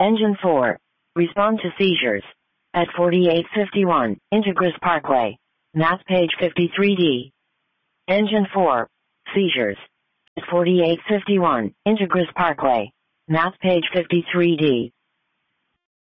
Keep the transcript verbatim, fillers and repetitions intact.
Engine four. Respond to seizures. At forty-eight fifty-one, Integris Parkway. Math page fifty-three D. Engine four. Seizures. At forty-eight fifty-one, Integris Parkway. Math page fifty-three D.